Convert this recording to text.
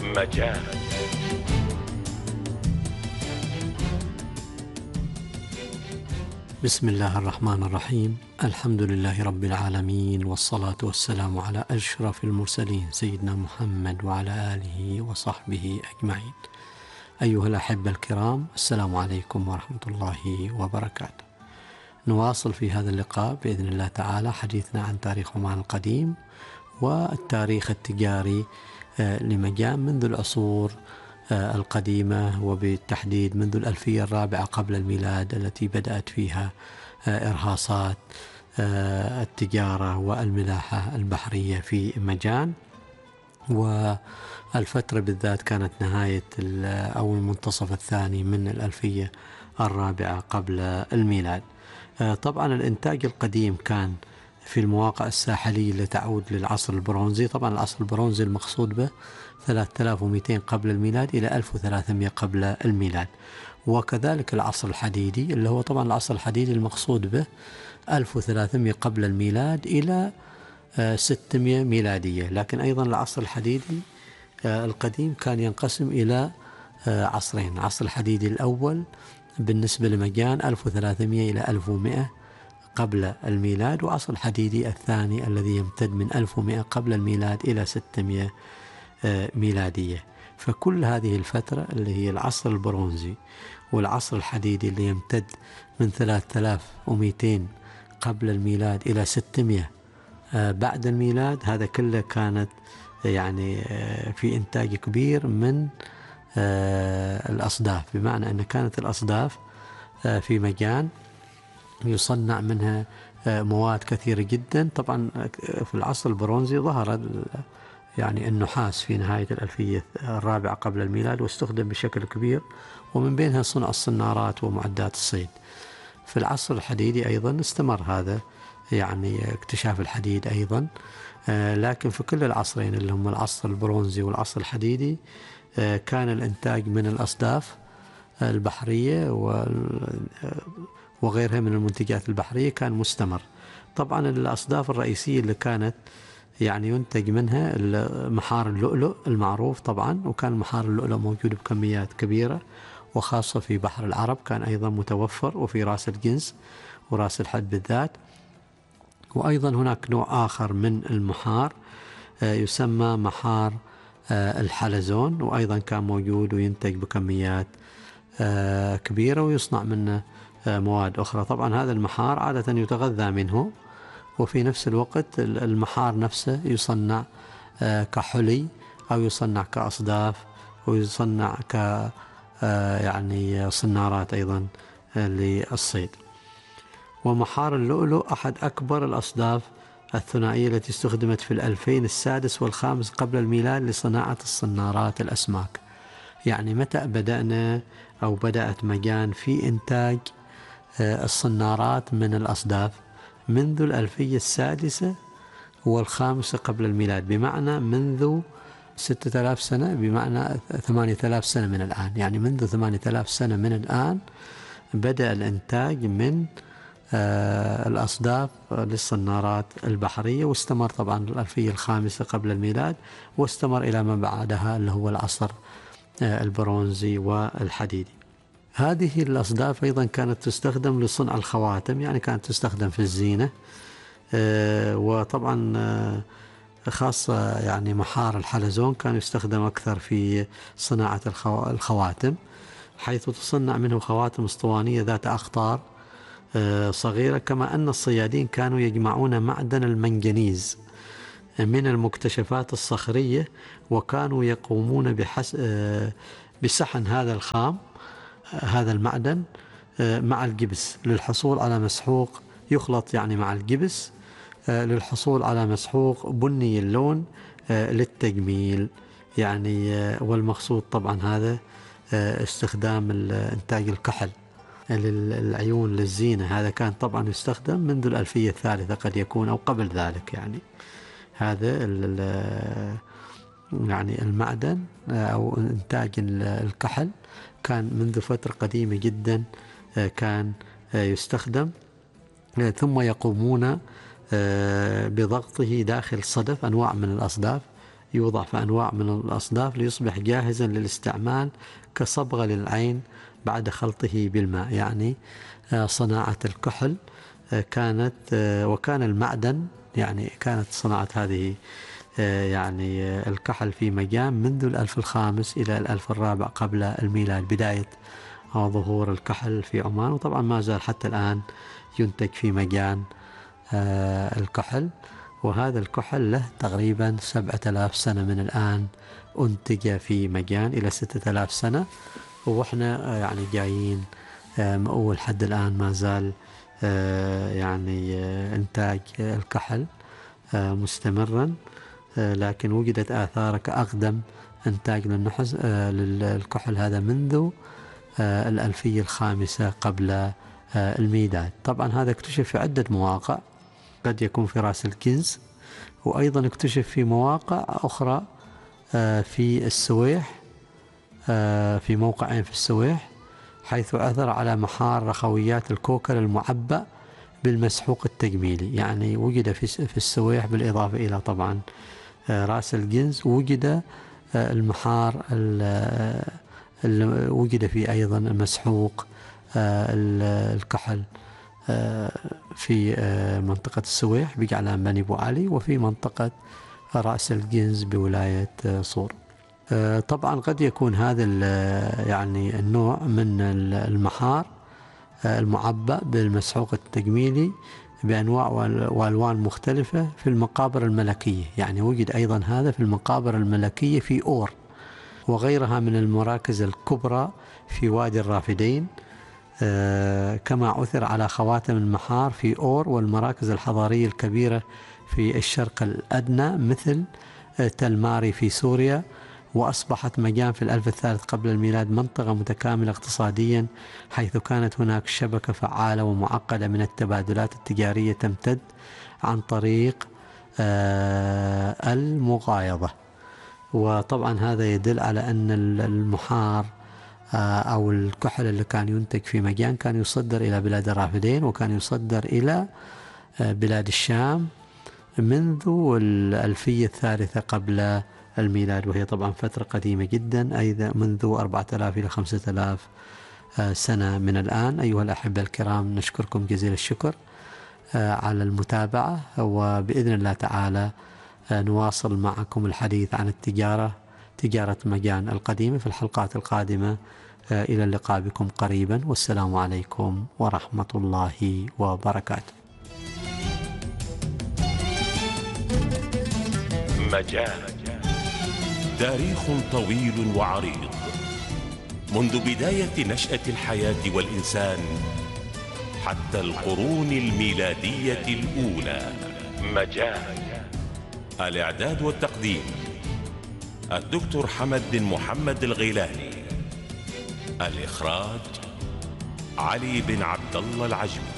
مجال. بسم الله الرحمن الرحيم. الحمد لله رب العالمين، والصلاة والسلام على أشرف المرسلين سيدنا محمد وعلى آله وصحبه أجمعين. أيها الأحبة الكرام، السلام عليكم ورحمة الله وبركاته. نواصل في هذا اللقاء بإذن الله تعالى حديثنا عن تاريخ عمان القديم والتاريخ التجاري لمجان منذ العصور القديمة، وبالتحديد منذ الألفية الرابعة قبل الميلاد التي بدأت فيها إرهاصات التجارة والملاحة البحرية في مجان، والفترة بالذات كانت نهاية أو المنتصف الثاني من الألفية الرابعة قبل الميلاد. طبعا الإنتاج القديم كان في المواقع الساحلية اللي تعود للعصر البرونزي. طبعا العصر البرونزي المقصود به 3200 قبل الميلاد إلى 1300 قبل الميلاد، وكذلك العصر الحديدي اللي هو طبعا العصر الحديدي المقصود به 1300 قبل الميلاد إلى 600 ميلادية. لكن أيضا العصر الحديدي القديم كان ينقسم إلى عصرين: العصر الحديدي الأول بالنسبة لمجان 1300 إلى 1100 قبل الميلاد، وعصر الحديدي الثاني الذي يمتد من 1100 قبل الميلاد إلى 600 ميلادية. فكل هذه الفترة اللي هي العصر البرونزي والعصر الحديدي اللي يمتد من 3200 قبل الميلاد إلى 600 بعد الميلاد، هذا كله كانت يعني في إنتاج كبير من الأصداف، بمعنى أن كانت الأصداف في مجان يصنع منها مواد كثيرة جدا. طبعا في العصر البرونزي ظهر يعني النحاس في نهاية الألفية الرابعة قبل الميلاد، واستخدم بشكل كبير، ومن بينها صنع الصنارات ومعدات الصيد. في العصر الحديدي أيضا استمر هذا، يعني اكتشاف الحديد أيضا. لكن في كل العصرين اللي هم العصر البرونزي والعصر الحديدي كان الإنتاج من الأصداف البحرية وغيرها من المنتجات البحرية كان مستمر. طبعا الأصداف الرئيسية اللي كانت يعني ينتج منها محار اللؤلؤ المعروف طبعا، وكان محار اللؤلؤ موجود بكميات كبيرة، وخاصة في بحر العرب كان أيضا متوفر، وفي راس الجنس وراس الحد بالذات. وأيضا هناك نوع آخر من المحار يسمى محار الحلزون، وأيضا كان موجود وينتج بكميات كبيرة، ويصنع منه مواد أخرى. طبعا هذا المحار عادة يتغذى منه، وفي نفس الوقت المحار نفسه يصنع كحلي، أو يصنع كأصداف، ويصنع ك يعني صنارات أيضا للصيد. ومحار اللؤلؤ أحد أكبر الأصداف الثنائية التي استخدمت في الألفين السادس والخامس قبل الميلاد لصناعة الصنارات الأسماك. يعني متى بدأنا أو بدأت مجان في إنتاج الصنارات من الأصداف؟ منذ الألفية السادسة والخامسة قبل الميلاد، بمعنى منذ 6000 سنة، بمعنى 8000 سنة من الآن. يعني منذ 8000 سنة من الآن بدأ الإنتاج من الأصداف للصنارات البحرية، واستمر طبعا الألفية الخامسة قبل الميلاد، واستمر إلى ما بعدها اللي هو العصر البرونزي والحديدي. هذه الأصداف أيضا كانت تستخدم لصنع الخواتم، يعني كانت تستخدم في الزينة. وطبعا خاصة يعني محار الحلزون كان يستخدم أكثر في صناعة الخواتم، حيث تصنع منه خواتم اسطوانية ذات أقطار صغيرة. كما أن الصيادين كانوا يجمعون معدن المنجنيز من المكتشفات الصخرية، وكانوا يقومون بسحن هذا الخام، هذا المعدن، مع الجبس للحصول على مسحوق يخلط يعني مع الجبس للحصول على مسحوق بني اللون للتجميل. يعني والمقصود طبعا هذا استخدام إنتاج الكحل للعيون للزينة. هذا كان طبعا يستخدم منذ الألفية الثالثة قد يكون أو قبل ذلك. يعني هذا يعني المعدن أو إنتاج الكحل كان منذ فترة قديمة جدا كان يستخدم، ثم يقومون بضغطه داخل صدف أنواع من الأصداف يوضع في أنواع من الأصداف ليصبح جاهزا للاستعمال كصبغة للعين بعد خلطه بالماء. يعني صناعة الكحل كانت وكان المعدن، يعني كانت صناعة هذه يعني الكحل في مجان منذ الألف الخامس إلى الألف الرابع قبل الميلاد، بداية ظهور الكحل في عمان. وطبعا ما زال حتى الآن ينتج في مجان الكحل، وهذا الكحل له تقريبا 7000 سنة من الآن أنتج في مجان إلى 6000 سنة، وإحنا يعني جايين مؤول حد الآن ما زال يعني إنتاج الكحل مستمرا، لكن وجدت آثار كأقدم إنتاج للكحل هذا منذ الألفية الخامسة قبل الميلاد. طبعا هذا اكتشف في عدة مواقع، قد يكون في رأس الكنز، وأيضا اكتشف في مواقع أخرى في السويح، في موقعين في السويح، حيث عثر على محار رخويات الكوكل المعبأ بالمسحوق التجميلي. يعني وجد في السويح بالإضافة إلى طبعا رأس الجنز وجد المحار وجد فيه أيضا المسحوق الكحل في منطقة السويح بجعلان بني بو علي، وفي منطقة رأس الجنز بولاية صور. طبعا قد يكون هذا يعني النوع من المحار المعبأ بالمسحوق التجميلي بأنواع وألوان مختلفة في المقابر الملكية. يعني وجد أيضا هذا في المقابر الملكية في أور وغيرها من المراكز الكبرى في وادي الرافدين، كما عثر على خواتم المحار في أور والمراكز الحضارية الكبيرة في الشرق الأدنى مثل تل ماري في سوريا. وأصبحت مجان في الألف الثالث قبل الميلاد منطقة متكاملة اقتصاديا، حيث كانت هناك شبكة فعالة ومعقدة من التبادلات التجارية تمتد عن طريق المغايضة. وطبعا هذا يدل على أن المحار أو الكحل اللي كان ينتج في مجان كان يصدر إلى بلاد الرافدين، وكان يصدر إلى بلاد الشام منذ الألفية الثالثة قبل الميلاد، وهي طبعا فترة قديمة جدا، أيضا منذ 4000 إلى 5000 سنة من الآن. أيها الأحبة الكرام، نشكركم جزيل الشكر على المتابعة، وبإذن الله تعالى نواصل معكم الحديث عن تجارة مجان القديمة في الحلقات القادمة. إلى اللقاء بكم قريبا، والسلام عليكم ورحمة الله وبركاته. مجان تاريخ طويل وعريض، منذ بداية نشأة الحياة والإنسان حتى القرون الميلادية الأولى. مجان. الإعداد والتقديم الدكتور حمد بن محمد الغيلاني. الإخراج علي بن عبد الله العجمي.